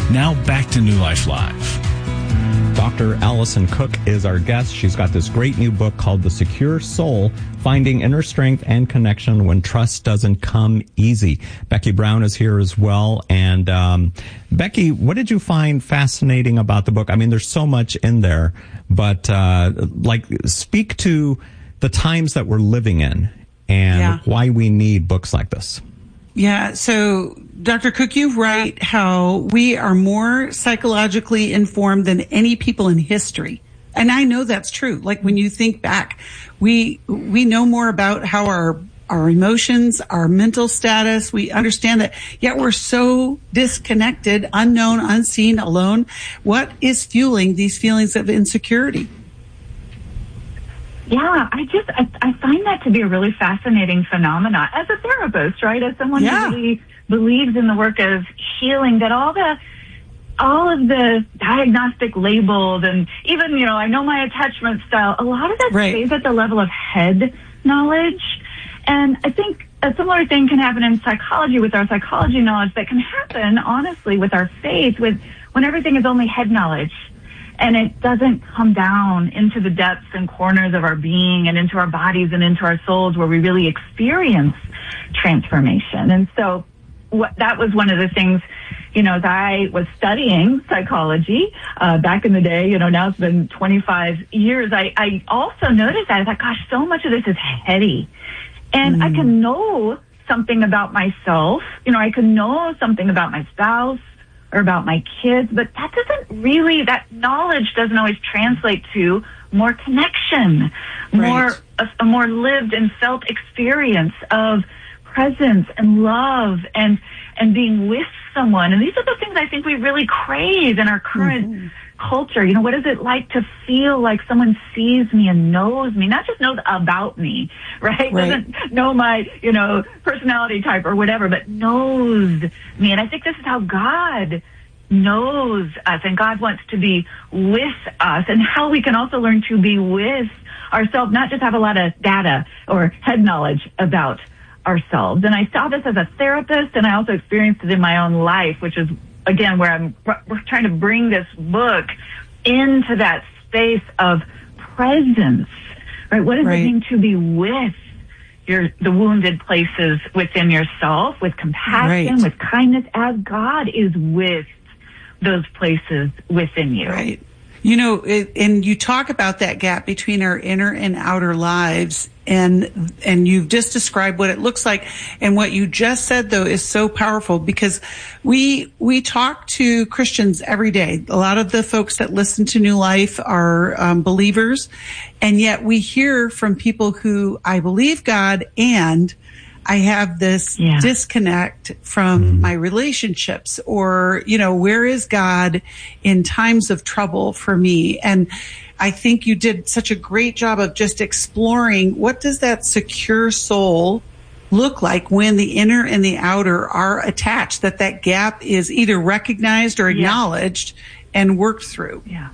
Now back to New Life Live. Dr. Allison Cook is our guest. She's got this great new book called The Secure Soul, Finding Inner Strength and Connection When Trust Doesn't Come Easy. Becky Brown is here as well. And Becky, what did you find fascinating about the book? I mean, there's so much in there, but speak to the times that we're living in and why we need books like this. Yeah. So, Dr. Cook, you're right how we are more psychologically informed than any people in history. And I know that's true. Like when you think back, we know more about how our emotions, our mental status, we understand that, yet we're so disconnected, unknown, unseen, alone. What is fueling these feelings of insecurity? Yeah, I find that to be a really fascinating phenomenon as a therapist, right? As someone who really believes in the work of healing, that all of the diagnostic labels and even, I know my attachment style, a lot of that stays at the level of head knowledge. And I think a similar thing can happen in psychology with our psychology knowledge that can happen, honestly, with our faith, when everything is only head knowledge. And it doesn't come down into the depths and corners of our being and into our bodies and into our souls where we really experience transformation. And so that was one of the things, as I was studying psychology back in the day, now it's been 25 years, I also noticed that I thought, gosh, so much of this is heady. And I can know something about myself, I can know something about my spouse, or about my kids, but that knowledge doesn't always translate to more connection, a more lived and felt experience of presence and love and being with someone. And these are the things I think we really crave in our current culture. What is it like to feel like someone sees me and knows me, not just knows about me, right? Doesn't know my, personality type or whatever, but knows me. And I think this is how God knows us, and God wants to be with us, and how we can also learn to be with ourselves, not just have a lot of data or head knowledge about ourselves. And I saw this as a therapist, and I also experienced it in my own life, which is, again, where we're trying to bring this book into that space of presence, right? What does it mean to be with the wounded places within yourself, with compassion, with kindness, as God is with those places within you? Right. And you talk about that gap between our inner and outer lives, and you've just described what it looks like. And what you just said, though, is so powerful, because we talk to Christians every day. A lot of the folks that listen to New Life are believers, and yet we hear from people who, I believe God, and I have this disconnect from my relationships, or, where is God in times of trouble for me? And I think you did such a great job of just exploring, what does that secure soul look like when the inner and the outer are attached, that gap is either recognized or acknowledged and worked through. Yeah.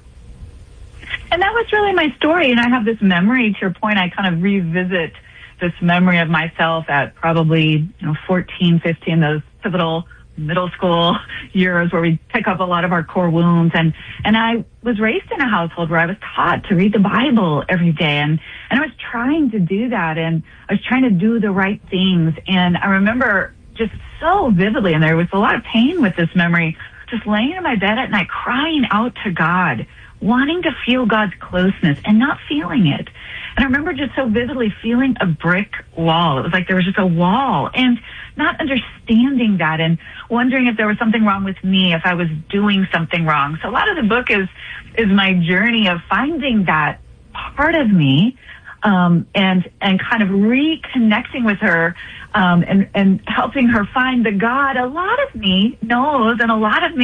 And that was really my story. And I have this memory, to your point, I kind of revisit this memory of myself at probably 14, 15, those pivotal middle school years where we pick up a lot of our core wounds. And I was raised in a household where I was taught to read the Bible every day. And I was trying to do that. And I was trying to do the right things. And I remember just so vividly, and there was a lot of pain with this memory, just laying in my bed at night, crying out to God, wanting to feel God's closeness and not feeling it. And I remember just so vividly feeling a brick wall. It was like there was just a wall, and not understanding that and wondering if there was something wrong with me, if I was doing something wrong. So a lot of the book is my journey of finding that part of me, and kind of reconnecting with her, and helping her find the God a lot of me knows, and a lot of me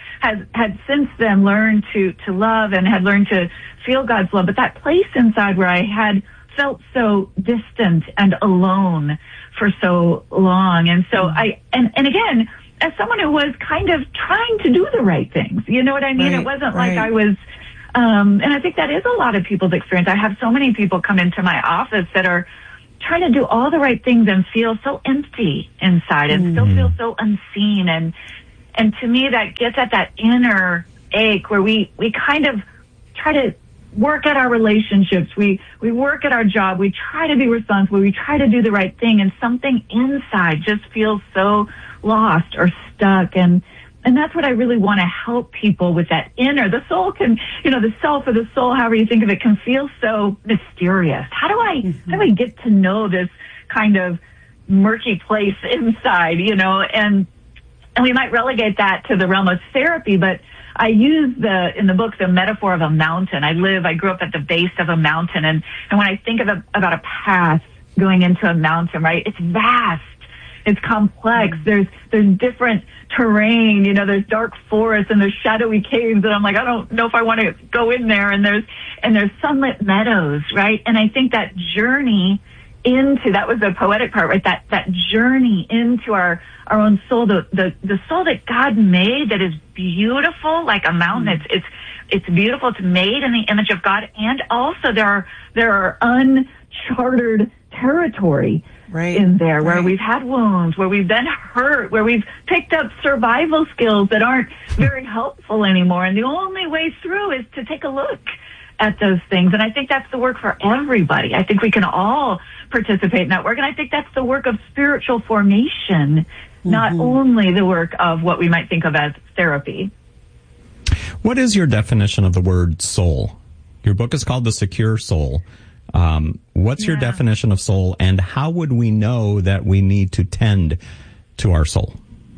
had since then learned to love and had learned to feel God's love. But that place inside where I had felt so distant and alone for so long. And so and again, as someone who was kind of trying to do the right things, you know what I mean? It wasn't like I was, and I think that is a lot of people's experience. I have so many people come into my office that are trying to do all the right things and feel so empty inside and still feel so unseen. And to me, that gets at that inner ache where we kind of try to work at our relationships. We work at our job. We try to be responsible. We try to do the right thing. And something inside just feels so lost or stuck. And that's what I really want to help people with, that inner. The soul can, the self or the soul, however you think of it, can feel so mysterious. How do I get to know this kind of murky place inside, and we might relegate that to the realm of therapy, but I use in the book, the metaphor of a mountain. I grew up at the base of a mountain, and when I think about a path going into a mountain, right, it's vast. It's complex. There's different terrain, there's dark forests and there's shadowy caves that I'm like, I don't know if I want to go in there, and there's sunlit meadows, right? And I think that journey into, that was the poetic part, right? That journey into our own soul, the soul that God made, that is beautiful like a mountain. It's beautiful. It's made in the image of God, and also there are uncharted territory in there where we've had wounds, where we've been hurt, where we've picked up survival skills that aren't very helpful anymore. And the only way through is to take a look at those things. And I think that's the work for everybody. I think we can all participate in that work. And I think that's the work of spiritual formation, not only the work of what we might think of as therapy. What is your definition of the word soul? Your book is called The Secure Soul. What's your definition of soul, and how would we know that we need to tend to our soul?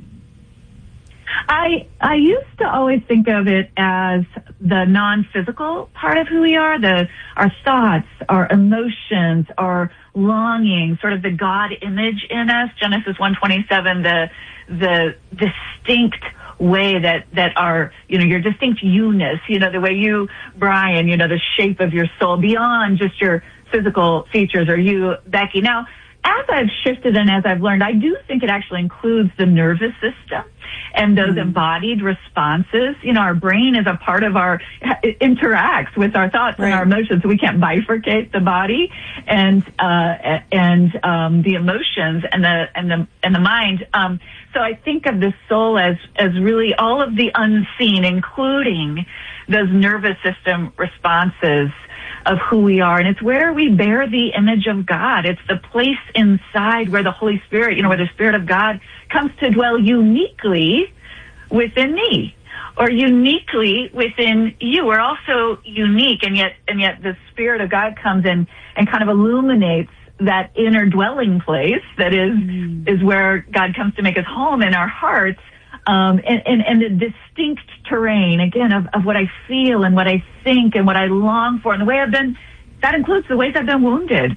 I used to always think of it as the non-physical part of who we are, our thoughts, our emotions, our longing, sort of the God image in us. Genesis 1:27, the distinct way that our, your distinct you-ness, the way you, Brian, the shape of your soul beyond just your physical features, or you, Becky. Now, as I've shifted and as I've learned, I do think it actually includes the nervous system and those embodied responses. Our brain is a part of it interacts with our thoughts and our emotions, so we can't bifurcate the body and the emotions and the mind. So I think of the soul as really all of the unseen, including those nervous system responses of who we are. And it's where we bear the image of God. It's the place inside where the Holy Spirit, where the Spirit of God comes to dwell uniquely within me, or uniquely within you. We're also unique, and yet the Spirit of God comes in and kind of illuminates that inner dwelling place that is where God comes to make his home in our hearts. And the distinct terrain, again, of what I feel and what I think and what I long for, and the way that includes the ways I've been wounded,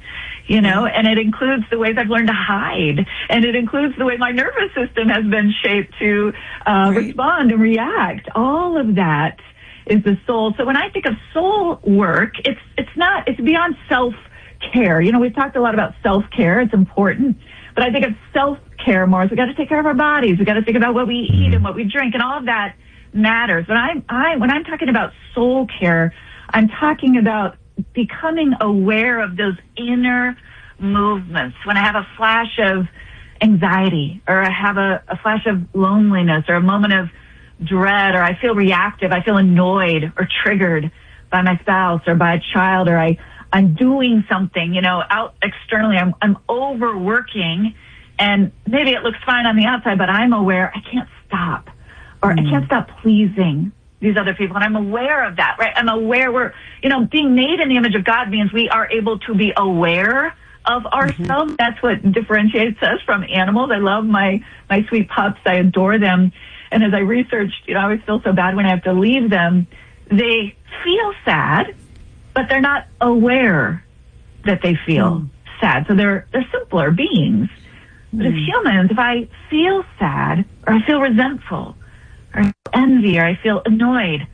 and it includes the ways I've learned to hide, and it includes the way my nervous system has been shaped to respond and react. All of that is the soul. So when I think of soul work, it's beyond self-care. We've talked a lot about self-care. It's important. But I think of self-care more. So we got to take care of our bodies. We got to think about what we eat and what we drink, and all of that matters. But when I'm talking about soul care, I'm talking about becoming aware of those inner movements. When I have a flash of anxiety, or I have a flash of loneliness, or a moment of dread, or I feel reactive, I feel annoyed or triggered by my spouse or by a child, or I'm doing something, out externally. I'm overworking, and maybe it looks fine on the outside, but I'm aware I can't stop, or I can't stop pleasing these other people. And I'm aware of that, right? I'm aware being made in the image of God means we are able to be aware of ourselves. That's what differentiates us from animals. I love my sweet pups. I adore them. And as I researched, I always feel so bad when I have to leave them. They feel sad, but they're not aware that they feel sad. So they're simpler beings. But as humans, if I feel sad, or I feel resentful, or I feel envy, or I feel annoyed,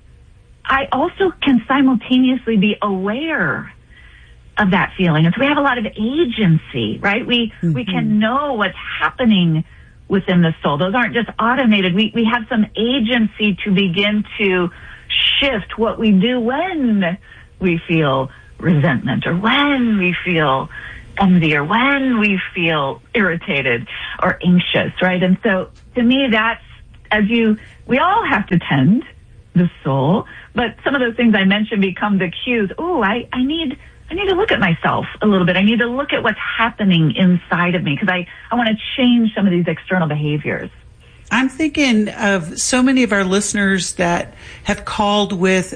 I also can simultaneously be aware of that feeling. And so we have a lot of agency, right? We can know what's happening within the soul. Those aren't just automated. We have some agency to begin to shift what we do when we feel resentment, or when we feel envy, or when we feel irritated or anxious, right? And so to me, that's we all have to tend the soul, but some of those things I mentioned become the cues. Oh, I need to look at myself a little bit. I need to look at what's happening inside of me because I want to change some of these external behaviors. I'm thinking of so many of our listeners that have called with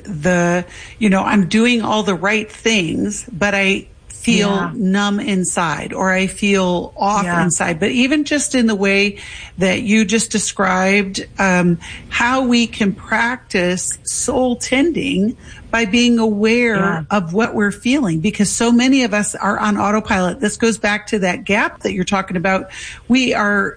I'm doing all the right things, but I feel numb inside, or I feel off inside. But even just in the way that you just described, how we can practice soul tending by being aware of what we're feeling, because so many of us are on autopilot. This goes back to that gap that you're talking about. We have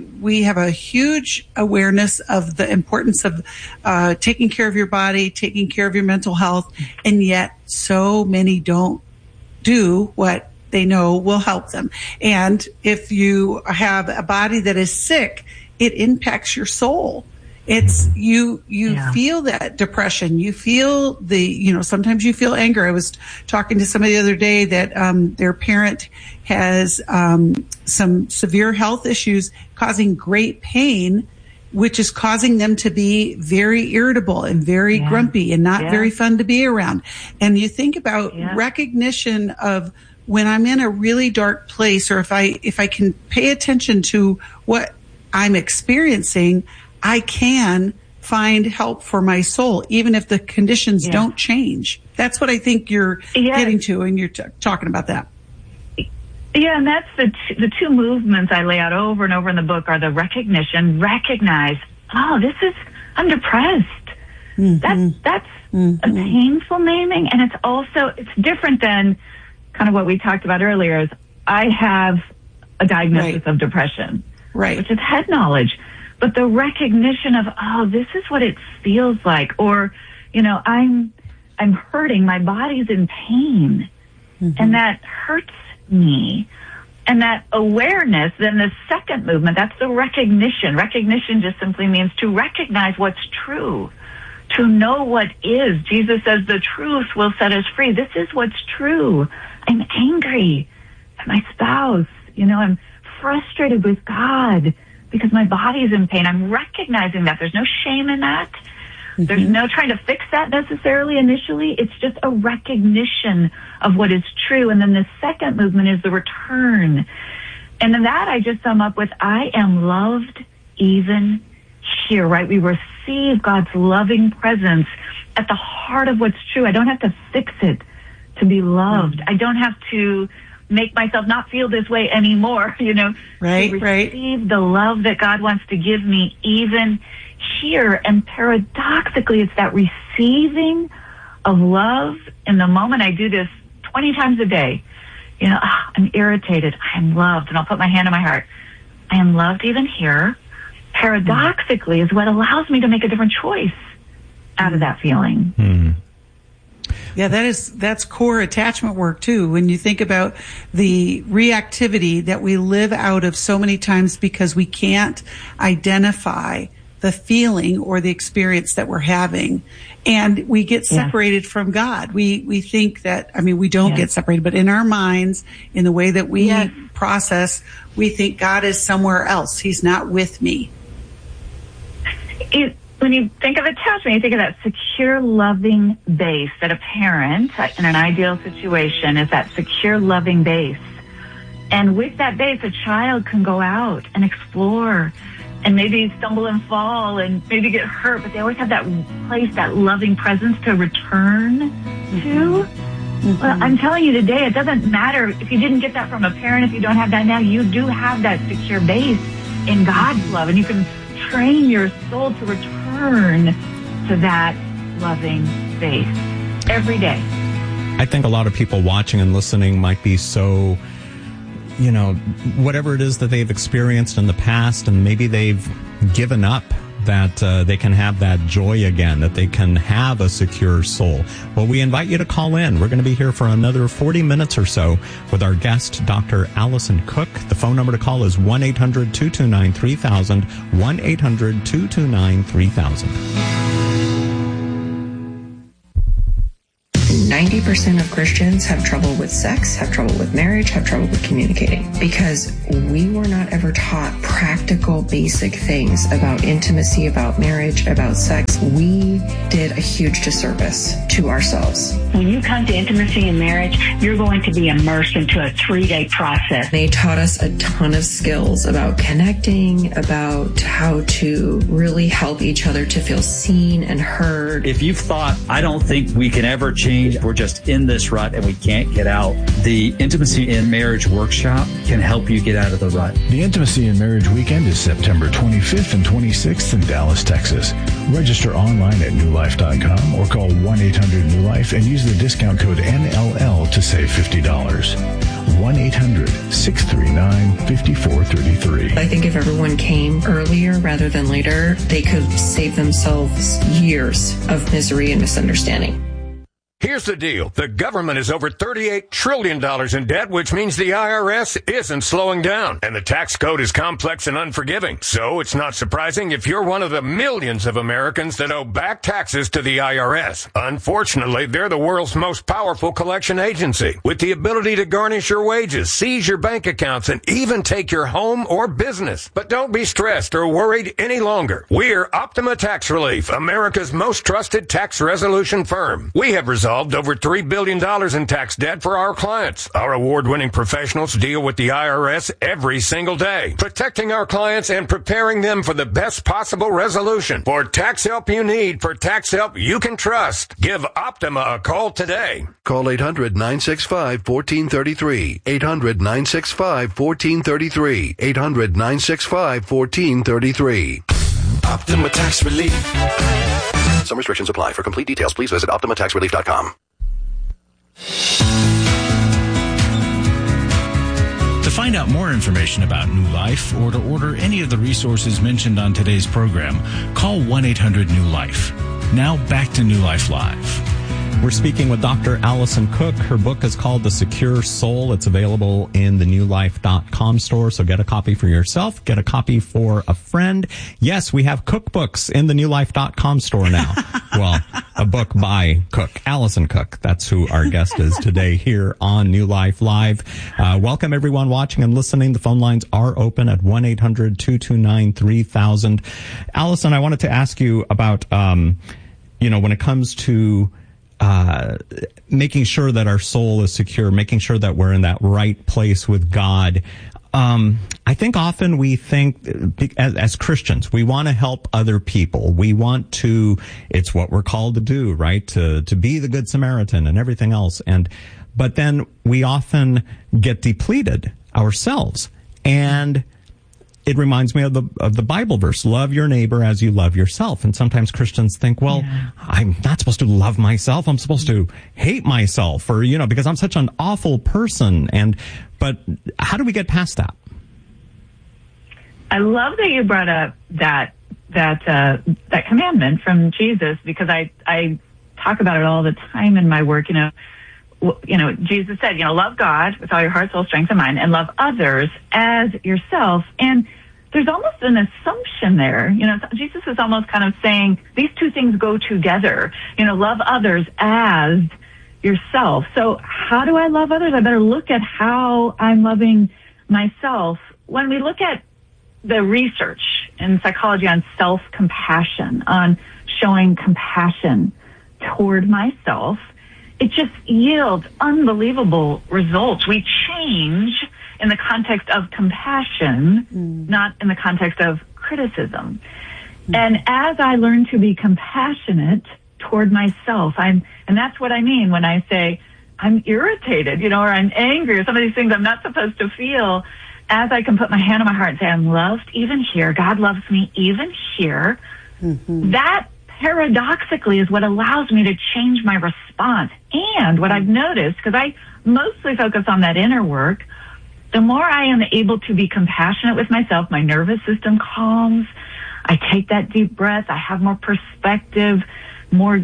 a huge awareness of the importance of taking care of your body, taking care of your mental health, and yet so many don't do what they know will help them. And if you have a body that is sick, it impacts your soul. It's you feel that depression. You feel sometimes you feel anger. I was talking to somebody the other day that their parent has some severe health issues causing great pain, which is causing them to be very irritable and very grumpy and not very fun to be around. And you think about recognition of when I'm in a really dark place, or if I can pay attention to what I'm experiencing, I can find help for my soul, even if the conditions don't change. That's what I think you're getting to, and you're talking about that. Yeah, and that's the two movements I lay out over and over in the book are the recognize, I'm depressed. That's a painful naming, and it's different than kind of what we talked about earlier is I have a diagnosis of depression, which is head knowledge. But the recognition of, this is what it feels like, or, I'm hurting, my body's in pain, and that hurts me. And that awareness, then the second movement, that's the recognition. Recognition just simply means to recognize what's true, to know what is. Jesus says the truth will set us free. This is what's true. I'm angry at my spouse. I'm frustrated with God because my body's in pain. I'm recognizing that. There's no shame in that. There's no trying to fix that necessarily initially. It's just a recognition of what is true. And then the second movement is the return. And then that I just sum up with, I am loved even here, right? We receive God's loving presence at the heart of what's true. I don't have to fix it to be loved. I don't have to make myself not feel this way anymore, Right, to receive the love that God wants to give me even here. And paradoxically, it's that receiving of love. In the moment I do this 20 times a day, I'm irritated. I am loved. And I'll put my hand on my heart. I am loved even here. Paradoxically is what allows me to make a different choice out of that feeling. Yeah, that's core attachment work too. When you think about the reactivity that we live out of so many times because we can't identify the feeling or the experience that we're having, and we get separated from God. We think that, we don't get separated, but in our minds, in the way that we process, we think God is somewhere else. He's not with me. When you think of attachment, you think of that secure, loving base that a parent in an ideal situation is that secure, loving base. And with that base, a child can go out and explore and maybe stumble and fall and maybe get hurt, but they always have that place, that loving presence to return to. Well, I'm telling you today, it doesn't matter if you didn't get that from a parent, if you don't have that now, you do have that secure base in God's love, and you can train your soul to return to that loving base every day. I think a lot of people watching and listening might be so, whatever it is that they've experienced in the past, and maybe they've given up, that they can have that joy again, that they can have a secure soul. Well, we invite you to call in. We're going to be here for another 40 minutes or so with our guest, Dr. Allison Cook. The phone number to call is 1-800-229-3000, 1-800-229-3000. 90% of Christians have trouble with sex, have trouble with marriage, have trouble with communicating, because we were not ever taught practical, basic things about intimacy, about marriage, about sex. We did a huge disservice to ourselves. When you come to intimacy and marriage, you're going to be immersed into a 3-day process. They taught us a ton of skills about connecting, about how to really help each other to feel seen and heard. If you've thought, I don't think we can ever change, we're just in this rut and we can't get out, the Intimacy in Marriage Workshop can help you get out of the rut. The Intimacy in Marriage Weekend is September 25th and 26th in Dallas, Texas. Register online at newlife.com or call 1-800-NEW-LIFE and use the discount code NLL to save $50. 1-800-639-5433. I think if everyone came earlier rather than later, they could save themselves years of misery and misunderstanding. Here's the deal. The government is over $38 trillion in debt, which means the IRS isn't slowing down. And the tax code is complex and unforgiving. So it's not surprising if you're one of the millions of Americans that owe back taxes to the IRS. Unfortunately, they're the world's most powerful collection agency, with the ability to garnish your wages, seize your bank accounts, and even take your home or business. But don't be stressed or worried any longer. We're Optima Tax Relief, America's most trusted tax resolution firm. We have resolved over $3 billion in tax debt for our clients. Our award-winning professionals deal with the IRS every single day, protecting our clients and preparing them for the best possible resolution. For tax help you need, for tax help you can trust, give Optima a call today. Call 800-965-1433. 800-965-1433. 800-965-1433. Optima Tax Relief. Some restrictions apply. For complete details, please visit OptimaTaxRelief.com. To find out more information about New Life or to order any of the resources mentioned on today's program, call 1-800-NEW-LIFE. Now back to New Life Live. We're speaking with Dr. Allison Cook. Her book is called The Secure Soul. It's available in the newlife.com store. So get a copy for yourself. Get a copy for a friend. Yes, we have cookbooks in the newlife.com store now. Well, a book by Cook, Allison Cook. That's who our guest is today here on New Life Live. Welcome everyone watching and listening. The phone lines are open at 1-800-229-3000. Allison, I wanted to ask you about, when it comes to making sure that our soul is secure, making sure that we're in that right place with God. I think often we think as Christians, we want to help other people. We want to, it's what we're called to do, right? To be the Good Samaritan and everything else. But then we often get depleted ourselves. And it reminds me of the Bible verse, love your neighbor as you love yourself. And sometimes Christians think, well, I'm not supposed to love myself. I'm supposed to hate myself or, because I'm such an awful person. But how do we get past that? I love that you brought up that commandment from Jesus, because I talk about it all the time in my work. Jesus said, love God with all your heart, soul, strength, and mind, and love others as yourself. And there's almost an assumption there. Jesus is almost kind of saying these two things go together. Love others as yourself. So how do I love others? I better look at how I'm loving myself. When we look at the research in psychology on self-compassion, on showing compassion toward myself, it just yields unbelievable results. We change in the context of compassion, not in the context of criticism. And as I learn to be compassionate toward myself, and that's what I mean when I say I'm irritated, or I'm angry, or some of these things I'm not supposed to feel, as I can put my hand on my heart and say, I'm loved even here, God loves me even here, that paradoxically is what allows me to change my response. And what I've noticed, because I mostly focus on that inner work, the more I am able to be compassionate with myself, my nervous system calms, I take that deep breath, I have more perspective, more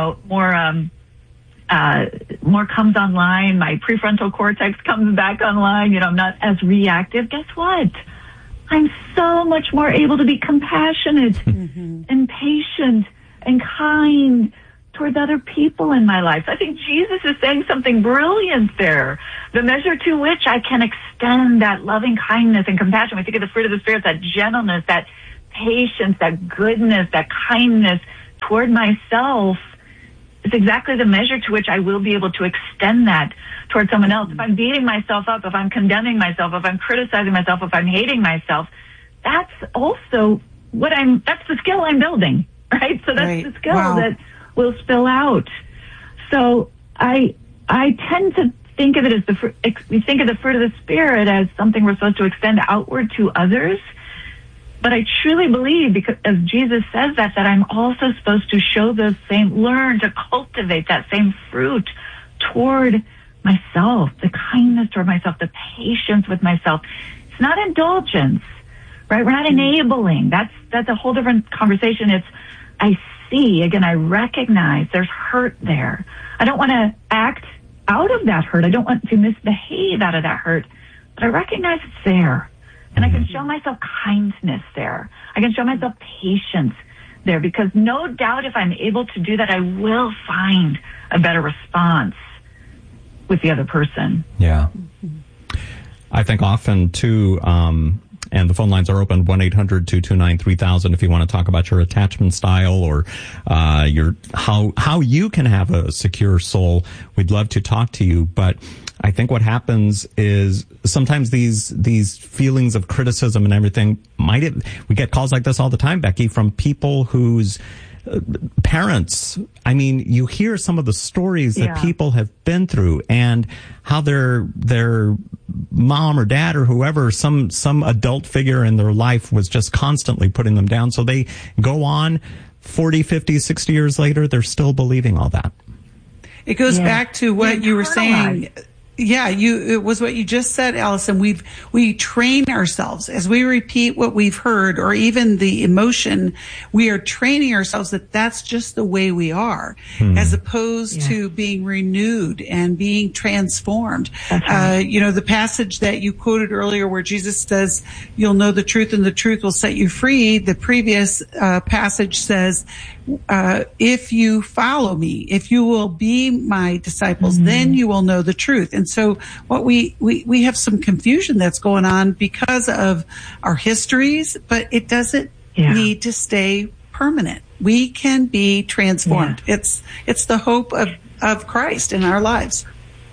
comes online, my prefrontal cortex comes back online, I'm not as reactive. Guess what? I'm so much more able to be compassionate and patient and kind towards other people in my life. I think Jesus is saying something brilliant there. The measure to which I can extend that loving kindness and compassion. We think of the fruit of the Spirit, that gentleness, that patience, that goodness, that kindness toward myself. It's exactly the measure to which I will be able to extend that toward someone else. If I'm beating myself up, if I'm condemning myself, if I'm criticizing myself, if I'm hating myself, that's also that's the skill I'm building, right? So that's the skill that will spill out. So I tend to think of it as we think of the fruit of the Spirit as something we're supposed to extend outward to others. But I truly believe, because as Jesus says that I'm also supposed to learn to cultivate that same fruit toward myself, the kindness toward myself, the patience with myself. It's not indulgence, right? We're not enabling. That's a whole different conversation. I recognize there's hurt there. I don't want to act out of that hurt. I don't want to misbehave out of that hurt, but I recognize it's there. And I can show myself kindness there. I can show myself patience there, because no doubt if I'm able to do that, I will find a better response with the other person. Yeah. I think often too, and the phone lines are open, 1-800-229-3000 if you want to talk about your attachment style or how you can have a secure soul. We'd love to talk to you, but I think what happens is sometimes these feelings of criticism and everything we get calls like this all the time, Becky, from people whose parents, I mean, you hear some of the stories that people have been through and how their mom or dad or whoever, some adult figure in their life was just constantly putting them down. So they go on 40, 50, 60 years later, they're still believing all that. It goes back to what you were saying. Yeah, it was what you just said, Allison. We train ourselves as we repeat what we've heard, or even the emotion. We are training ourselves that that's just the way we are, as opposed to being renewed and being transformed. Right. The passage that you quoted earlier where Jesus says, you'll know the truth and the truth will set you free. The previous passage says, if you follow me, if you will be my disciples, then you will know the truth. And so what we have some confusion that's going on because of our histories, but it doesn't need to stay permanent. We can be transformed. Yeah. It's the hope of Christ in our lives.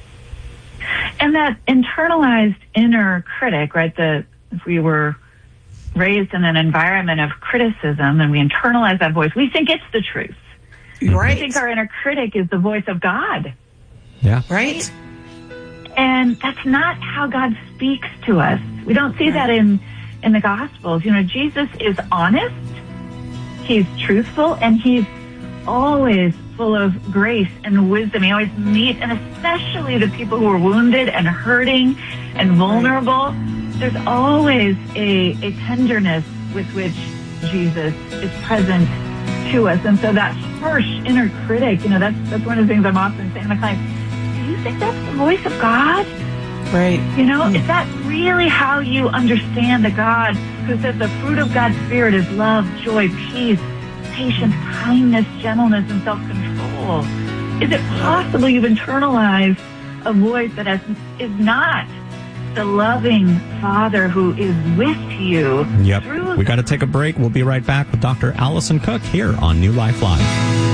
And that internalized inner critic, right? If we were raised in an environment of criticism and we internalize that voice, we think it's the truth. Right. We think our inner critic is the voice of God. Yeah. Right. And that's not how God speaks to us. We don't see that in the Gospels. Jesus is honest, he's truthful, and he's always full of grace and wisdom. He always meets, and especially the people who are wounded and hurting and vulnerable. There's always a tenderness with which Jesus is present to us. And so that harsh inner critic, that's one of the things I'm often saying to my clients. Do you think that's the voice of God? Right. Is that really how you understand the God who says the fruit of God's Spirit is love, joy, peace, patience, kindness, gentleness, and self-control? Is it possible you've internalized a voice that is not the loving Father who is with you? Yep. We got to take a break. We'll be right back with Dr. Allison Cook here on New Life Live.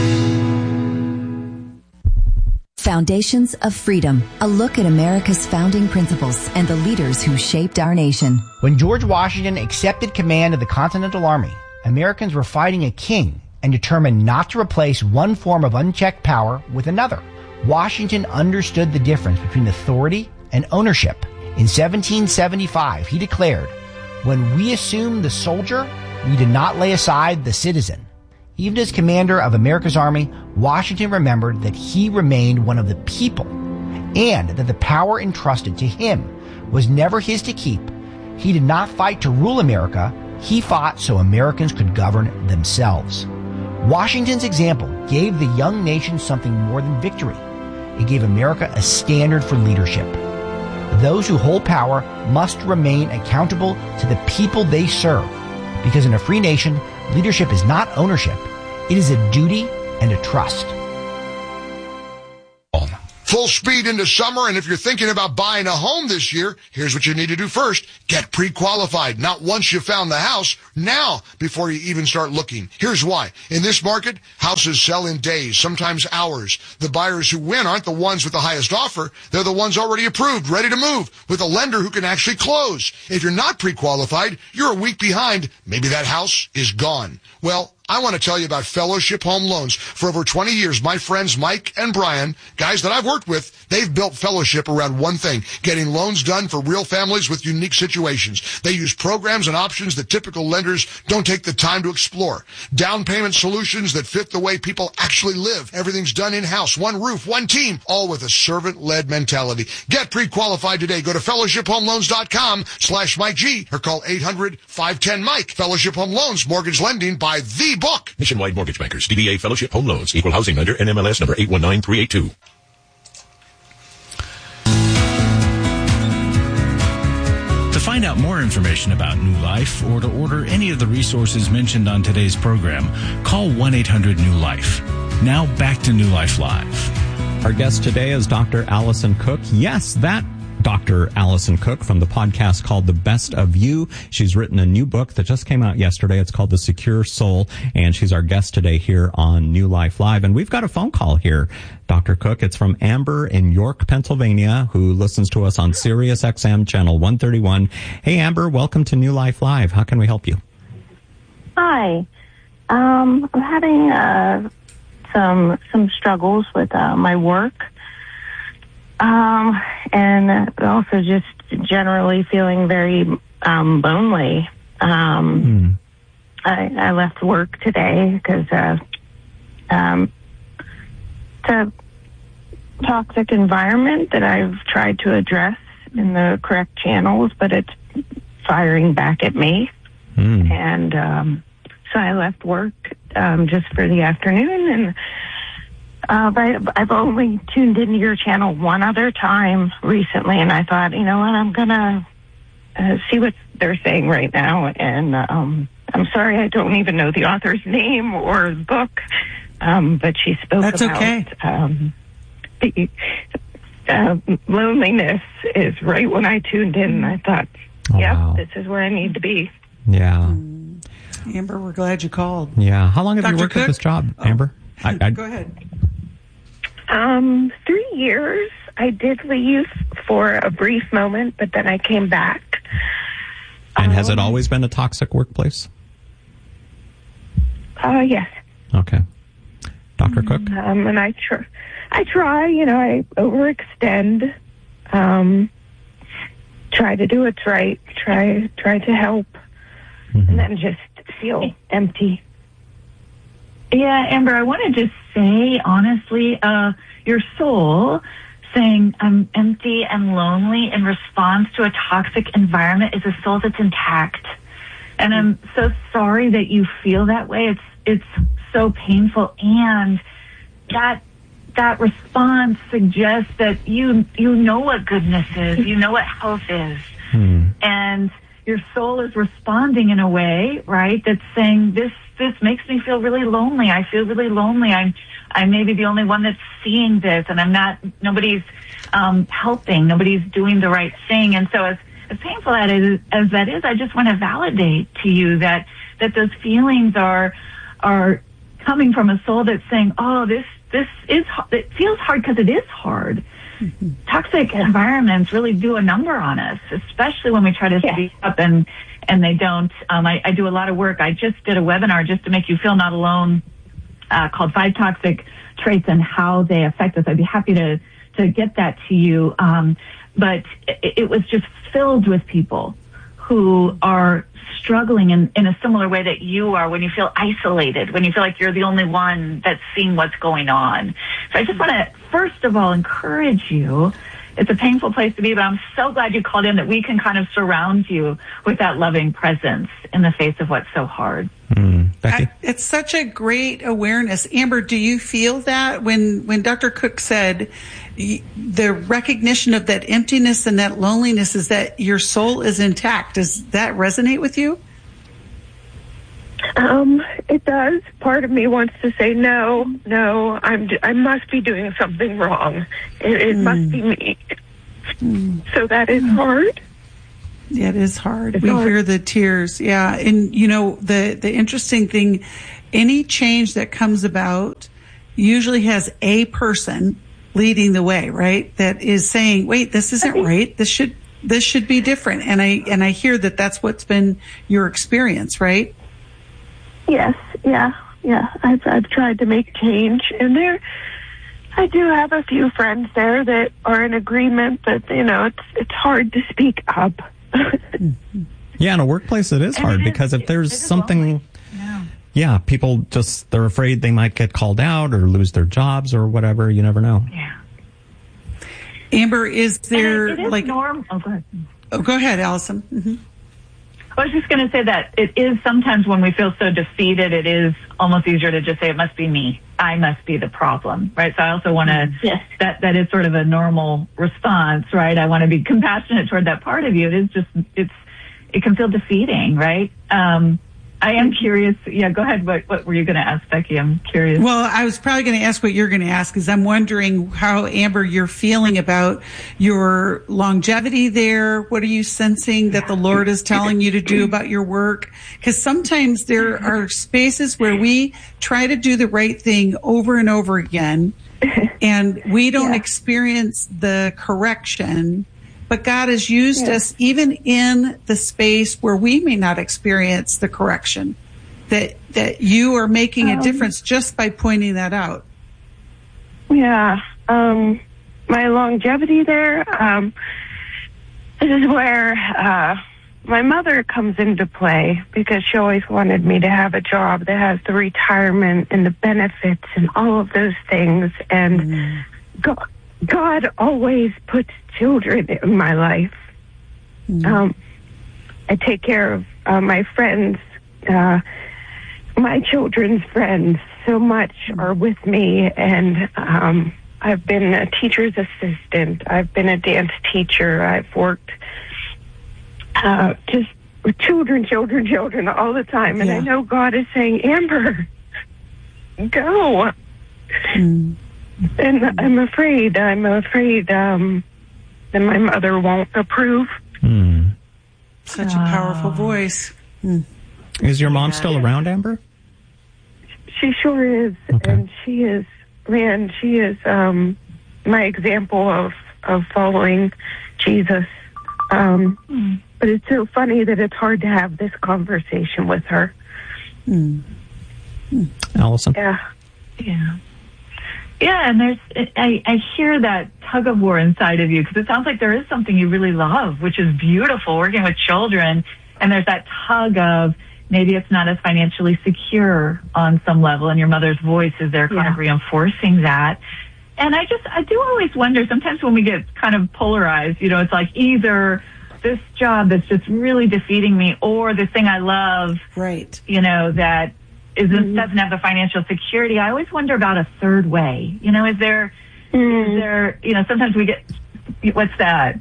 Foundations of Freedom, a look at America's founding principles and the leaders who shaped our nation. When George Washington accepted command of the Continental Army, Americans were fighting a king and determined not to replace one form of unchecked power with another. Washington understood the difference between authority and ownership. In 1775, he declared, "When we assume the soldier, we did not lay aside the citizen." Even as commander of America's army, Washington remembered that he remained one of the people and that the power entrusted to him was never his to keep. He did not fight to rule America. He fought so Americans could govern themselves. Washington's example gave the young nation something more than victory. It gave America a standard for leadership. Those who hold power must remain accountable to the people they serve, because in a free nation, leadership is not ownership. It is a duty and a trust. full speed into summer, and if you're thinking about buying a home this year, here's what you need to do first. Get pre-qualified. Not once you found the house, now before you even start looking. Here's why. In this market, houses sell in days, sometimes hours. The buyers who win aren't the ones with the highest offer. They're the ones already approved, ready to move, with a lender who can actually close. If you're not pre-qualified, you're a week behind. Maybe that house is gone. Well, I want to tell you about Fellowship Home Loans. For over 20 years, my friends Mike and Brian, guys that I've worked with, they've built Fellowship around one thing, getting loans done for real families with unique situations. They use programs and options that typical lenders don't take the time to explore. Down payment solutions that fit the way people actually live. Everything's done in-house, one roof, one team, all with a servant-led mentality. Get pre-qualified today. Go to fellowshiphomeloans.com/Mike G or call 800-510-MIKE. Fellowship Home Loans, mortgage lending by the book. Nationwide Mortgage Bankers, DBA Fellowship Home Loans, Equal Housing Lender, NMLS number 819382. To find out more information about New Life or to order any of the resources mentioned on today's program, call 1-800-NEW-LIFE. Now back to New Life Live. Our guest today is Dr. Allison Cook. Yes, that Dr. Allison Cook from the podcast called The Best of You. She's written a new book that just came out yesterday. It's called The Secure Soul, and she's our guest today here on New Life Live. And we've got a phone call here, Dr. Cook. It's from Amber in York, Pennsylvania, who listens to us on Sirius XM channel 131. Hey, Amber, welcome to New Life Live. How can we help you? Hi. I'm having some struggles with my work. And also just generally feeling very lonely. I left work today because it's a toxic environment that I've tried to address in the correct channels, but it's firing back at me. And so I left work just for the afternoon, and but I've only tuned into your channel one other time recently, and I thought, you know what, I'm going to see what they're saying right now. And I'm sorry, I don't even know the author's name or the book, but she spoke That's about okay. Loneliness is right when I tuned in, and I thought, wow. This is where I need to be. Yeah. Amber, we're glad you called. Yeah. How long have you Dr. worked Cook? at this job, Amber? Go ahead. 3 years. I did leave for a brief moment, but then I came back. And has it always been a toxic workplace? Yes. Okay. Dr. Cook? And I try, I overextend, try to do what's right, try to help, and then just feel empty. Yeah, Amber, I want to just say, honestly, your soul saying I'm empty and lonely in response to a toxic environment is a soul that's intact. And I'm so sorry that you feel that way. It's so painful. And that response suggests that you know what goodness is, you know what health is. And your soul is responding in a way, right, that's saying this makes me feel really lonely. I feel really lonely. I may be the only one that's seeing this, and nobody's helping, nobody's doing the right thing. And so as painful as that is, I just want to validate to you that those feelings are coming from a soul that's saying, oh, this is, it feels hard because it is hard. Toxic environments really do a number on us, especially when we try to speak up and they don't. I do a lot of work. I just did a webinar just to make you feel not alone, called 5 Toxic Traits and How They Affect Us. I'd be happy to get that to you. But it was just filled with people who are struggling in a similar way that you are, when you feel isolated, when you feel like you're the only one that's seeing what's going on. So I just want to, first of all, encourage you. It's a painful place to be, but I'm so glad you called in that we can kind of surround you with that loving presence in the face of what's so hard. Becky? It's such a great awareness. Amber, do you feel that when Dr. Cook said the recognition of that emptiness and that loneliness is that your soul is intact? Does that resonate with you? It does. Part of me wants to say no. I must be doing something wrong. It must be me. So that is hard. Yeah, it is hard. It's We hard. hear the tears. Yeah, and the interesting thing, any change that comes about usually has a person leading the way, right? That is saying, "Wait, this isn't right. This should be different." And I hear that that's what's been your experience, right? Yes, yeah. I've tried to make change, and I do have a few friends there that are in agreement, but it's hard to speak up. Yeah, in a workplace it is hard because if there's something, people they're afraid they might get called out or lose their jobs or whatever. You never know. Yeah. Amber, is there it is like? norm- oh, go ahead. Oh, go ahead, Allison. Mm-hmm. I was just going to say that it is sometimes when we feel so defeated, it is almost easier to just say, it must be me. I must be the problem, right? So I also want to, that is sort of a normal response, right? I want to be compassionate toward that part of you. It can feel defeating, right? I am curious. Yeah, go ahead. What were you going to ask, Becky? I'm curious. Well, I was probably going to ask what you're going to ask, because I'm wondering how, Amber, you're feeling about your longevity there. What are you sensing that the Lord is telling you to do about your work? Because sometimes there are spaces where we try to do the right thing over and over again, and we don't experience the correction. But God has used us even in the space where we may not experience the correction, that you are making a difference just by pointing that out. Yeah. My longevity there, this is where my mother comes into play, because she always wanted me to have a job that has the retirement and the benefits and all of those things. And God always puts children in my life. I take care of my friends, my children's friends so much are with me, and I've been a teacher's assistant. I've been a dance teacher. I've worked just with children all the time. And I know God is saying, Amber, go. And I'm afraid that my mother won't approve. Such a powerful voice. Is your mom still around, Amber? She sure is. Okay. And she is my example of following Jesus. But it's so funny that it's hard to have this conversation with her. Allison? Yeah, and I hear that tug of war inside of you, because it sounds like there is something you really love, which is beautiful, working with children, and there's that tug of maybe it's not as financially secure on some level, and your mother's voice is there kind of reinforcing that. And I do always wonder, sometimes when we get kind of polarized, it's like either this job that's just really defeating me, or this thing I love, right? That doesn't have the financial security. I always wonder about a third way. Is there, sometimes we get, what's that?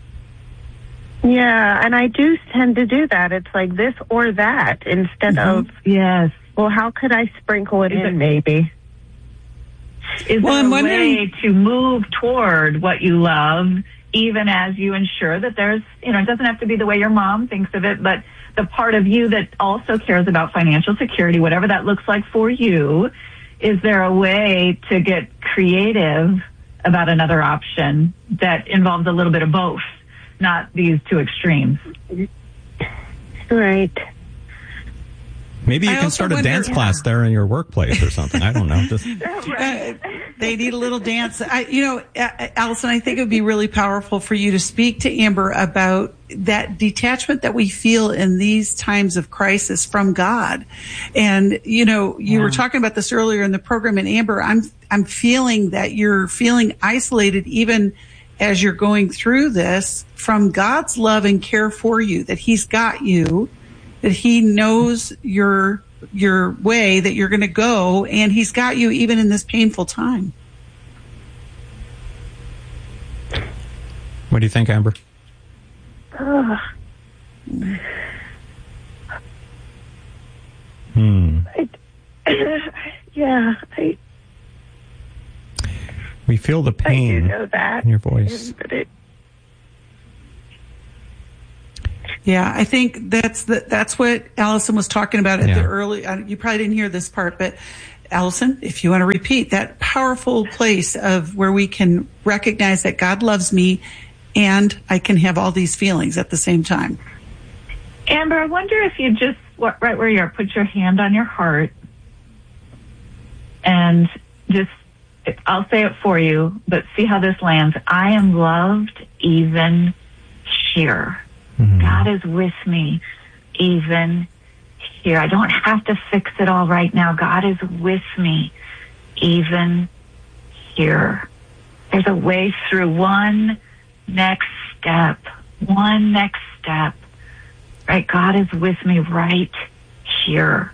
Yeah, and I do tend to do that. It's like this or that instead of, well, how could I sprinkle it in, maybe? Is there a way to move toward what you love, even as you ensure that there's, it doesn't have to be the way your mom thinks of it, but the part of you that also cares about financial security, whatever that looks like for you, is there a way to get creative about another option that involves a little bit of both, not these two extries? Right. Maybe you can start a dance class there in your workplace or something. I don't know. They need a little dance. Allison, I think it would be really powerful for you to speak to Amber about that detachment that we feel in these times of crisis from God. And, you were talking about this earlier in the program, and Amber, I'm feeling that you're feeling isolated even as you're going through this from God's love and care for you, that He's got you, that He knows your way that you're going to go, and He's got you even in this painful time. What do you think, Amber? We feel the pain I do know that in your voice. Yeah, I think that's what Allison was talking about at the early. You probably didn't hear this part, but Allison, if you want to repeat that powerful place of where we can recognize that God loves me, and I can have all these feelings at the same time. Amber, I wonder if you just right where you are, put your hand on your heart, and just. I'll say it for you, but see how this lands. I am loved even here. Mm-hmm. God is with me even here. I don't have to fix it all right now. God is with me even here. There's a way through. One next step. Right? God is with me right here.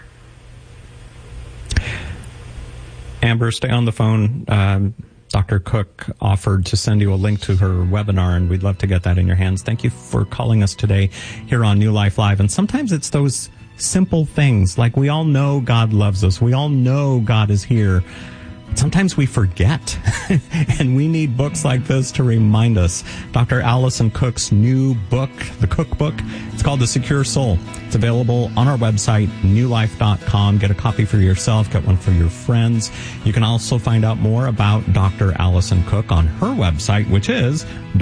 Amber, stay on the phone. Dr. Cook offered to send you a link to her webinar, and we'd love to get that in your hands. Thank you for calling us today here on New Life Live. And sometimes it's those simple things, like we all know God loves us. We all know God is here. Sometimes we forget, and we need books like this to remind us. Dr. Allison Cook's new book, the cookbook, it's called The Secure Soul. It's available on our website, newlife.com. Get a copy for yourself, get one for your friends. You can also find out more about Dr. Allison Cook on her website, which is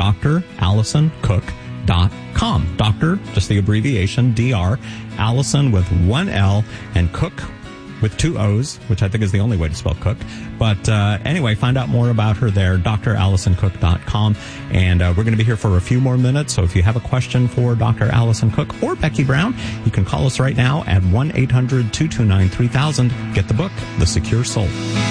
drallisoncook.com. Doctor, just the abbreviation, DR, Allison with one L, and Cook with two O's, which I think is the only way to spell cook. But anyway, find out more about her there, drallisoncook.com. And we're going to be here for a few more minutes. So if you have a question for Dr. Allison Cook or Becky Brown, you can call us right now at 1-800-229-3000. Get the book, The Secure Soul.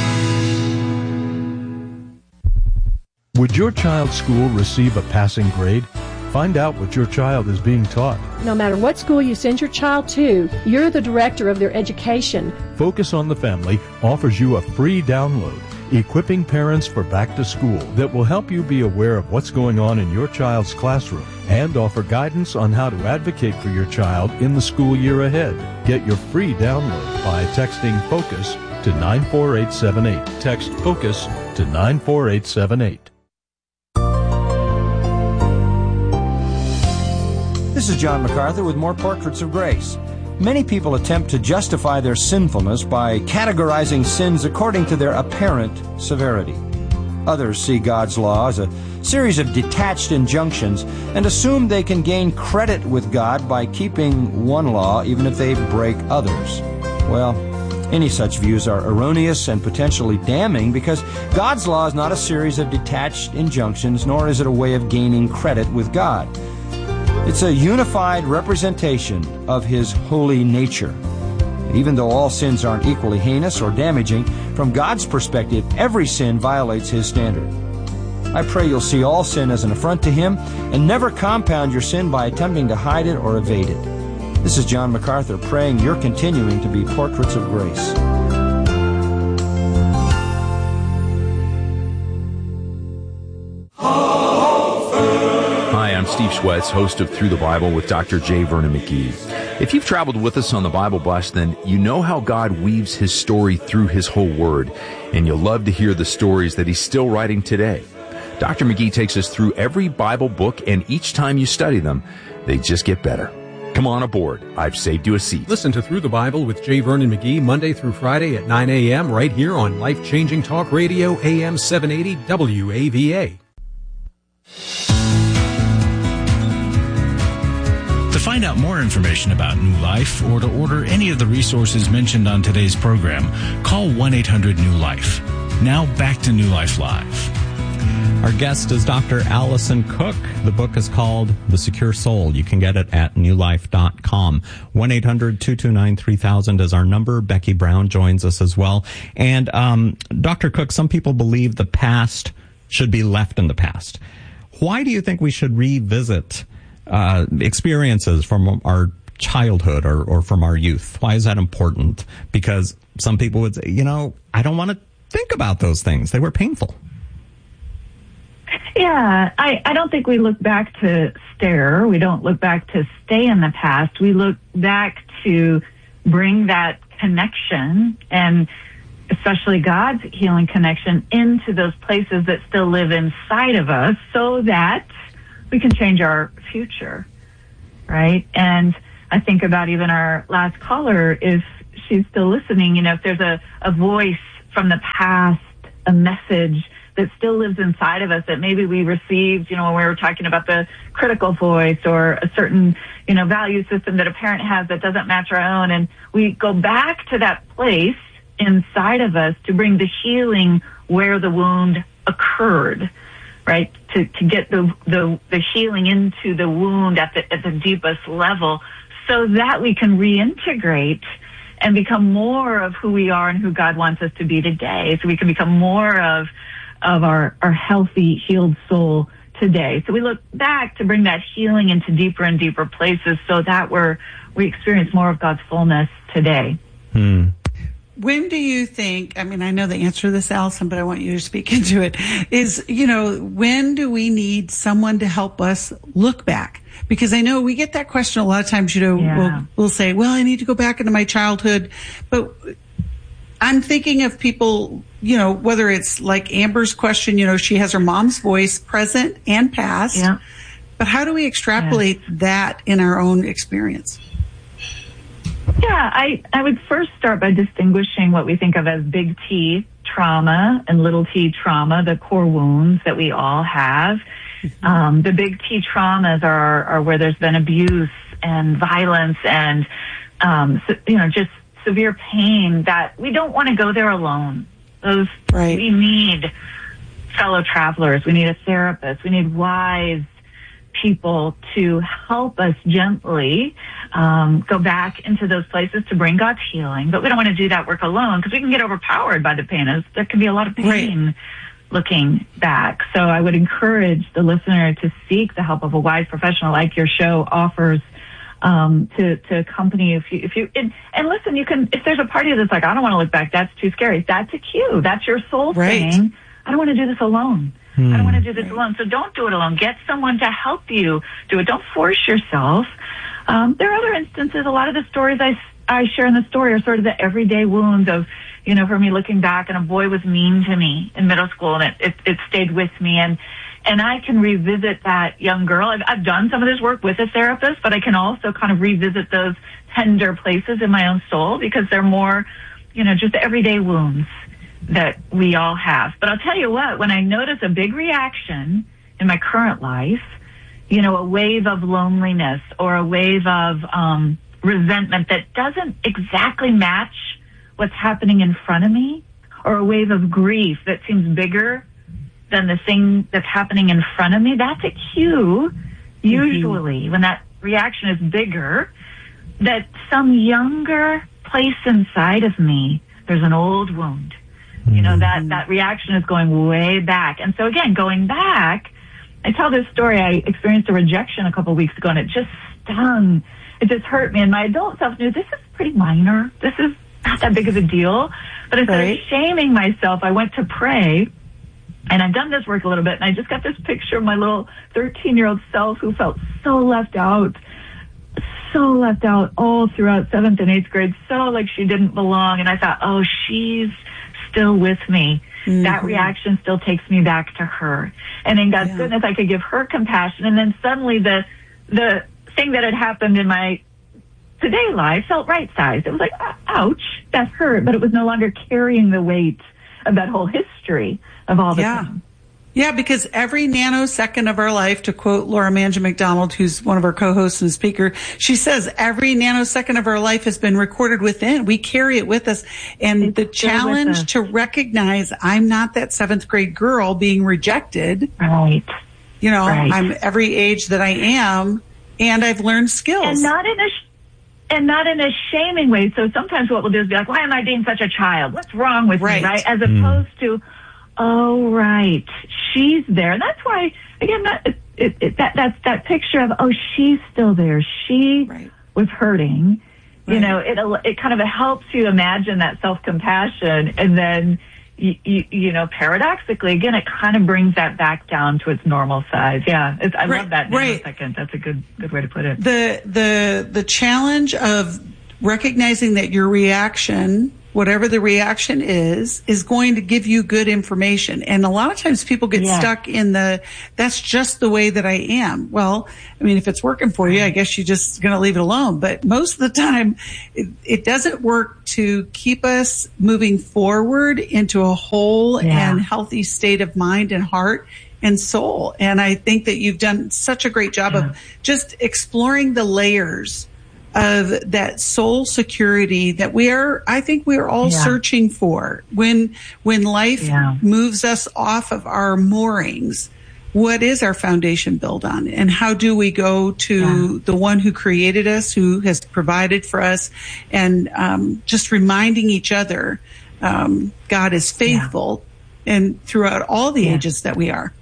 Would your child's school receive a passing grade? Find out what your child is being taught. No matter what school you send your child to, you're the director of their education. Focus on the Family offers you a free download, Equipping Parents for Back to School, that will help you be aware of what's going on in your child's classroom and offer guidance on how to advocate for your child in the school year ahead. Get your free download by texting FOCUS to 94878. Text FOCUS to 94878. This is John MacArthur with more Portraits of Grace. Many people attempt to justify their sinfulness by categorizing sins according to their apparent severity. Others see God's law as a series of detached injunctions and assume they can gain credit with God by keeping one law even if they break others. Well, any such views are erroneous and potentially damning because God's law is not a series of detached injunctions, nor is it a way of gaining credit with God. It's a unified representation of His holy nature. Even though all sins aren't equally heinous or damaging, from God's perspective, every sin violates His standard. I pray you'll see all sin as an affront to Him and never compound your sin by attempting to hide it or evade it. This is John MacArthur praying you're continuing to be Portraits of Grace. I'm Steve Schwetz, host of Through the Bible with Dr. J. Vernon McGee. If you've traveled with us on the Bible Bus, then you know how God weaves His story through His whole Word, and you'll love to hear the stories that He's still writing today. Dr. McGee takes us through every Bible book, and each time you study them, they just get better. Come on aboard. I've saved you a seat. Listen to Through the Bible with J. Vernon McGee Monday through Friday at 9 a.m. right here on Life-Changing Talk Radio, AM 780 WAVA. To find out more information about New Life or to order any of the resources mentioned on today's program, call 1-800-NEW-LIFE. Now back to New Life Live. Our guest is Dr. Allison Cook. The book is called The Secure Soul. You can get it at newlife.com. 1-800-229-3000 is our number. Becky Brown joins us as well. And Dr. Cook, some people believe the past should be left in the past. Why do you think we should revisit experiences from our childhood or from our youth? Why is that important? Because some people would say, I don't want to think about those things. They were painful. Yeah, I don't think we look back to stare. We don't look back to stay in the past. We look back to bring that connection, and especially God's healing connection, into those places that still live inside of us so that we can change our future, right? And I think about even our last caller, if she's still listening, if there's a voice from the past, a message that still lives inside of us that maybe we received, when we were talking about the critical voice, or a certain, value system that a parent has that doesn't match our own. And we go back to that place inside of us to bring the healing where the wound occurred, right? To get the healing into the wound at the deepest level, so that we can reintegrate and become more of who we are and who God wants us to be today. So we can become more of our healthy, healed soul today. So we look back to bring that healing into deeper and deeper places, so that we experience more of God's fullness today. When do you think, I know the answer to this, Allison, but I want you to speak into it, is, when do we need someone to help us look back? Because I know we get that question a lot of times, we'll say, well, I need to go back into my childhood. But I'm thinking of people, whether it's like Amber's question, she has her mom's voice present and past. Yeah. But how do we extrapolate that in our own experience? Yeah, I would first start by distinguishing what we think of as big T trauma and little t trauma, the core wounds that we all have. The big T traumas are where there's been abuse and violence and, just severe pain, that we don't want to go there alone. We need fellow travelers. We need a therapist. We need wise people to help us gently go back into those places to bring God's healing. But we don't want to do that work alone, because we can get overpowered by the pain. There can be a lot of pain looking back. So I would encourage the listener to seek the help of a wise professional like your show offers, to accompany if you and listen, you can, if there's a party that's like, I don't want to look back, that's too scary. That's a cue. That's your soul saying, I don't want to do this alone. I don't want to do this alone. So don't do it alone. Get someone to help you do it. Don't force yourself. There are other instances. A lot of the stories I share in the story are sort of the everyday wounds of, for me looking back, and a boy was mean to me in middle school, and it stayed with me. And I can revisit that young girl. I've done some of this work with a therapist, but I can also kind of revisit those tender places in my own soul, because they're more, just everyday wounds that we all have. But I'll tell you what, when I notice a big reaction in my current life, a wave of loneliness or a wave of resentment that doesn't exactly match what's happening in front of me, or a wave of grief that seems bigger than the thing that's happening in front of me, that's a cue, usually, when that reaction is bigger, that some younger place inside of me, there's an old wound. That reaction is going way back. And so again, going back, I tell this story. I experienced a rejection a couple of weeks ago, and it just stung. It just hurt me. And my adult self knew this is pretty minor. This is not that big of a deal. But instead of shaming myself, I went to pray. And I've done this work a little bit, and I just got this picture of my little 13-year-old self who felt so left out all throughout 7th and 8th grade, so like she didn't belong. And I thought, oh, she's still with me. That reaction still takes me back to her. And in God's goodness, I could give her compassion. And then suddenly the thing that had happened in my today life felt right-sized. It was like, ouch, that hurt, but it was no longer carrying the weight of that whole history of all the pain. Yeah, because every nanosecond of our life, to quote Laura Manja McDonald, who's one of our co-hosts and speaker, she says every nanosecond of our life has been recorded within. We carry it with us. And the challenge to recognize I'm not that 7th grade girl being rejected. Right. I'm every age that I am, and I've learned skills. And not in a shaming way. So sometimes what we'll do is be like, why am I being such a child? What's wrong with me, right? As opposed to, oh, right, she's there. And that's why, again, that's that picture of, oh, she's still there. She was hurting. It kind of helps you imagine that self-compassion. And then, paradoxically, again, it kind of brings that back down to its normal size. Yeah, I love that nanosecond. That's a good way to put it. The challenge of recognizing that your reaction, whatever the reaction is going to give you good information. And a lot of times people get stuck in that's just the way that I am. Well, I mean, if it's working for you, I guess you're just going to leave it alone. But most of the time, it doesn't work to keep us moving forward into a whole and healthy state of mind and heart and soul. And I think that you've done such a great job of just exploring the layers of that soul security that I think we are all searching for. When life moves us off of our moorings, what is our foundation built on? And how do we go to the one who created us, who has provided for us, and just reminding each other God is faithful and throughout all the ages that we are.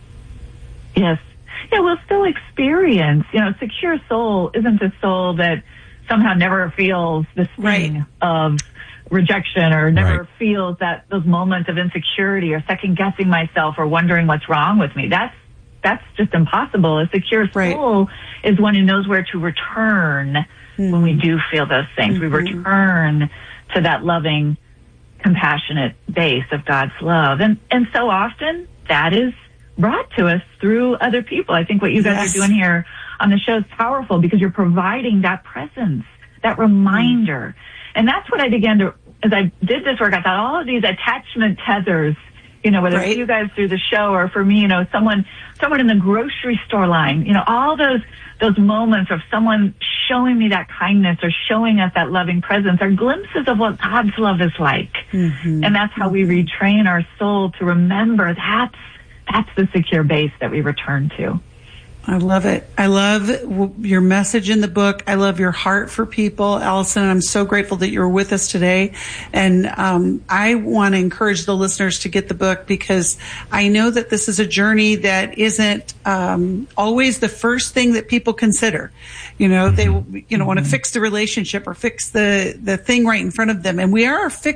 Yes. Yeah, we'll still experience, secure soul isn't a soul that somehow never feels the sting of rejection or never feels those moments of insecurity or second guessing myself or wondering what's wrong with me. That's just impossible. A secure soul is one who knows where to return when we do feel those things. We return to that loving, compassionate base of God's love. And so often that is brought to us through other people. I think what you guys are doing here on the show is powerful because you're providing that presence, that reminder. And that's what I began to, as I did this work, I thought all of these attachment tethers, whether it's you guys through the show or for me, someone in the grocery store line, all those moments of someone showing me that kindness or showing us that loving presence are glimpses of what God's love is like. And that's how we retrain our soul to remember that's the secure base that we return to. I love it. I love your message in the book. I love your heart for people, Allison. I'm so grateful that you're with us today. And I want to encourage the listeners to get the book because I know that this is a journey that isn't always the first thing that people consider. They want to fix the relationship or fix the thing right in front of them. And we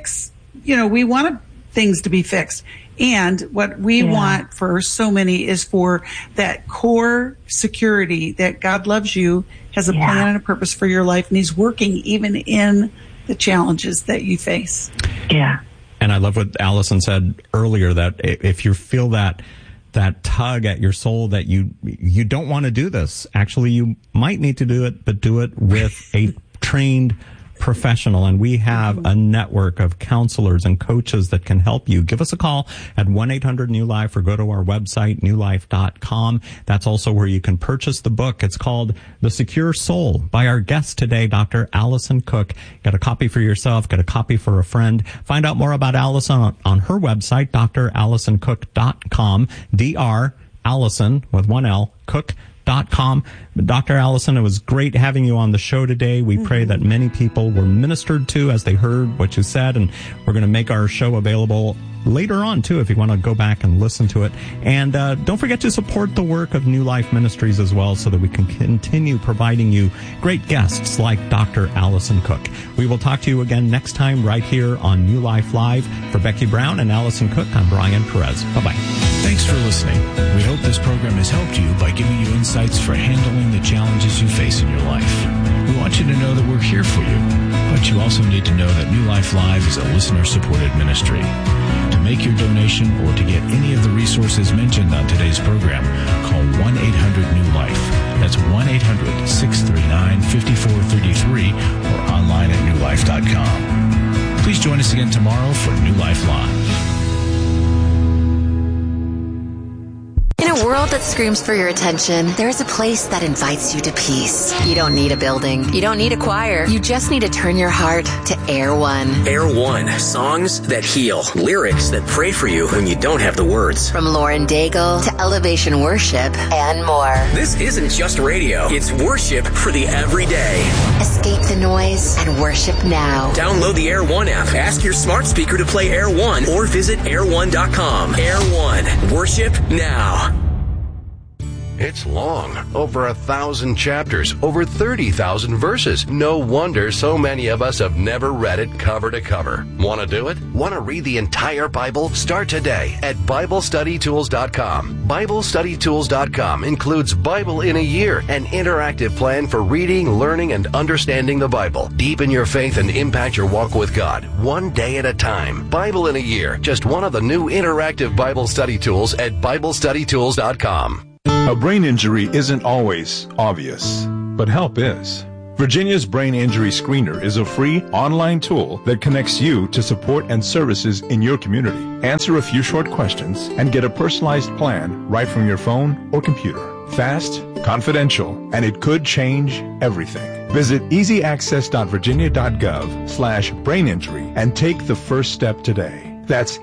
want things to be fixed. And what we want for so many is for that core security that God loves you, has a plan and a purpose for your life, and He's working even in the challenges that you face. Yeah. And I love what Allison said earlier, that if you feel that tug at your soul that you don't want to do this, actually you might need to do it, but do it with a trained professional, and we have a network of counselors and coaches that can help you. Give us a call at 1-800-NEW-LIFE or go to our website, newlife.com. That's also where you can purchase the book. It's called The Secure Soul by our guest today, Dr. Allison Cook. Get a copy for yourself, get a copy for a friend. Find out more about Allison on her website, drallisoncook.com, Dr. Allison with one L, Cook.com. Dr. Allison, it was great having you on the show today. We pray that many people were ministered to as they heard what you said, and we're going to make our show available later on, too, if you want to go back and listen to it. And don't forget to support the work of New Life Ministries as well so that we can continue providing you great guests like Dr. Allison Cook. We will talk to you again next time right here on New Life Live. For Becky Brown and Allison Cook, I'm Brian Perez. Bye-bye. Thanks for listening. We hope this program has helped you by giving you insights for handling the challenges you face in your life. We want you to know that we're here for you, but you also need to know that New Life Live is a listener-supported ministry. To make your donation or to get any of the resources mentioned on today's program, call 1-800-NEW-LIFE. That's 1-800-639-5433 or online at newlife.com. Please join us again tomorrow for New Life Live. In a world that screams for your attention, there's a place that invites you to peace. You don't need a building. You don't need a choir. You just need to turn your heart to Air One. Air One. Songs that heal. Lyrics that pray for you when you don't have the words. From Lauren Daigle to Elevation Worship and more. This isn't just radio. It's worship for the everyday. Escape the noise and worship now. Download the Air One app. Ask your smart speaker to play Air One or visit air1.com. Air One. Worship now. It's long, over 1,000 chapters, over 30,000 verses. No wonder so many of us have never read it cover to cover. Want to do it? Want to read the entire Bible? Start today at BibleStudyTools.com. BibleStudyTools.com includes Bible in a Year, an interactive plan for reading, learning, and understanding the Bible. Deepen your faith and impact your walk with God, one day at a time. Bible in a Year, just one of the new interactive Bible study tools at BibleStudyTools.com. A brain injury isn't always obvious, but help is. Virginia's Brain Injury Screener is a free online tool that connects you to support and services in your community. Answer a few short questions and get a personalized plan right from your phone or computer. Fast, confidential, and it could change everything. Visit easyaccess.virginia.gov/braininjury and take the first step today. That's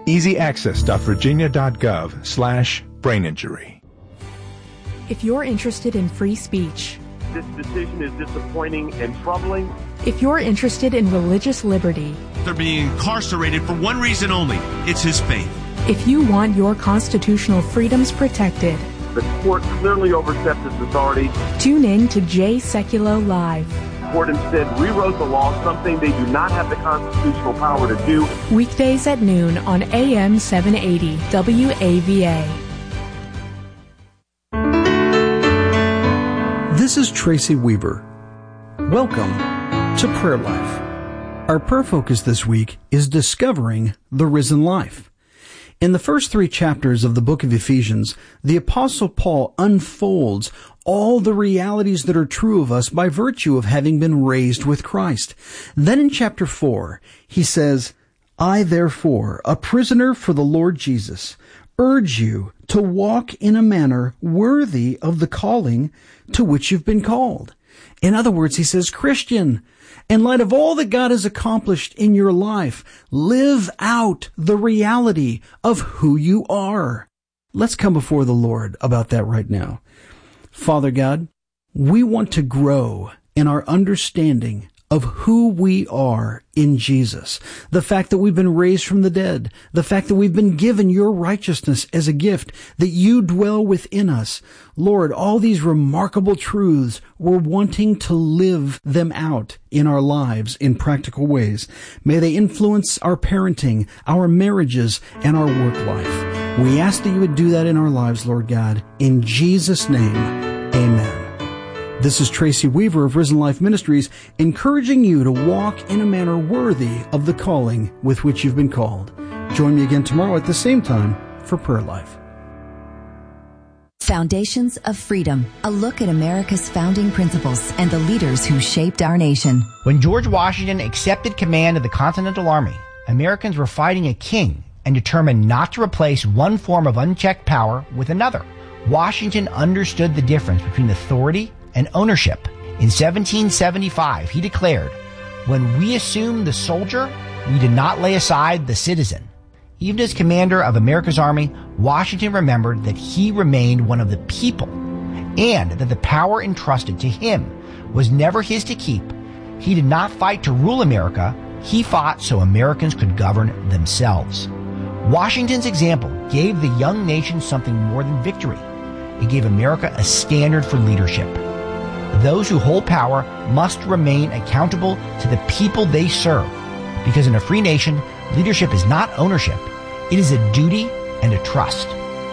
easyaccess.virginia.gov/braininjury. If you're interested in free speech, this decision is disappointing and troubling. If you're interested in religious liberty, they're being incarcerated for one reason only. It's his faith. If you want your constitutional freedoms protected, the court clearly overstepped its authority. Tune in to Jay Sekulow Live. The court instead rewrote the law, something they do not have the constitutional power to do. Weekdays at noon on AM 780 WAVA. This is Tracy Weaver. Welcome to Prayer Life. Our prayer focus this week is discovering the risen life. In the first 3 chapters of the book of Ephesians, the Apostle Paul unfolds all the realities that are true of us by virtue of having been raised with Christ. Then in chapter 4, he says, I therefore, a prisoner for the Lord Jesus, urge you to walk in a manner worthy of the calling to which you've been called. In other words, he says, Christian, in light of all that God has accomplished in your life, live out the reality of who you are. Let's come before the Lord about that right now. Father God, we want to grow in our understanding of who we are in Jesus. The fact that we've been raised from the dead. The fact that we've been given your righteousness as a gift. That you dwell within us. Lord, all these remarkable truths, we're wanting to live them out in our lives in practical ways. May they influence our parenting, our marriages, and our work life. We ask that you would do that in our lives, Lord God. In Jesus' name, amen. This is Tracy Weaver of Risen Life Ministries, encouraging you to walk in a manner worthy of the calling with which you've been called. Join me again tomorrow at the same time for Prayer Life. Foundations of Freedom, a look at America's founding principles and the leaders who shaped our nation. When George Washington accepted command of the Continental Army, Americans were fighting a king and determined not to replace one form of unchecked power with another. Washington understood the difference between authority and ownership. In 1775, he declared, when we assumed the soldier, we did not lay aside the citizen. Even as commander of America's army, Washington remembered that he remained one of the people and that the power entrusted to him was never his to keep. He did not fight to rule America. He fought so Americans could govern themselves. Washington's example gave the young nation something more than victory. It gave America a standard for leadership. Those who hold power must remain accountable to the people they serve, because in a free nation, leadership is not ownership. It is a duty and a trust.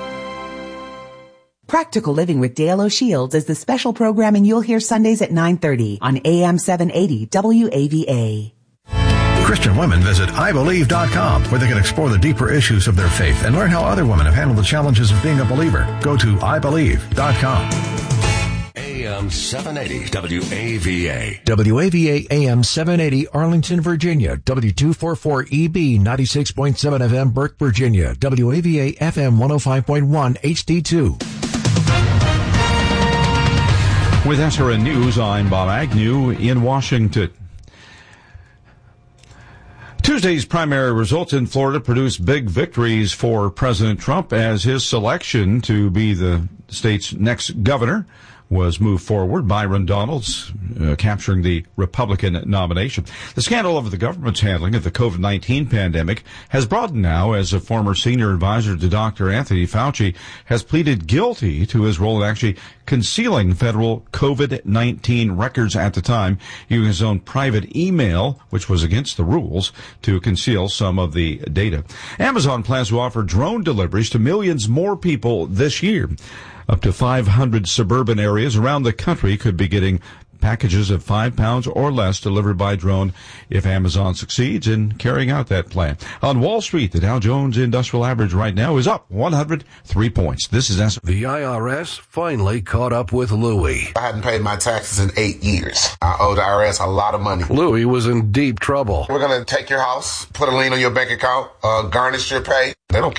Practical Living with Dale O'Shields is the special programming you'll hear Sundays at 9:30 on AM 780 WAVA. Christian women visit IBelieve.com, where they can explore the deeper issues of their faith and learn how other women have handled the challenges of being a believer. Go to IBelieve.com. AM 780 WAVA. WAVA AM 780 Arlington, Virginia. W244EB 96.7 FM Burke, Virginia. WAVA FM 105.1 HD2. With SRN News, I'm Bob Agnew in Washington. Tuesday's primary results in Florida produced big victories for President Trump as his selection to be the state's next governor was moved forward. Byron Donalds capturing the Republican nomination. The scandal over the government's handling of the COVID-19 pandemic has broadened now as a former senior advisor to Dr. Anthony Fauci has pleaded guilty to his role in actually concealing federal COVID-19 records at the time, using his own private email, which was against the rules, to conceal some of the data. Amazon plans to offer drone deliveries to millions more people this year. Up to 500 suburban areas around the country could be getting packages of 5 pounds or less delivered by drone if Amazon succeeds in carrying out that plan. On Wall Street, the Dow Jones Industrial Average right now is up 103 points. This is The IRS finally caught up with Louie. I hadn't paid my taxes in 8 years. I owe the IRS a lot of money. Louie was in deep trouble. We're going to take your house, put a lien on your bank account, garnish your pay. They don't care.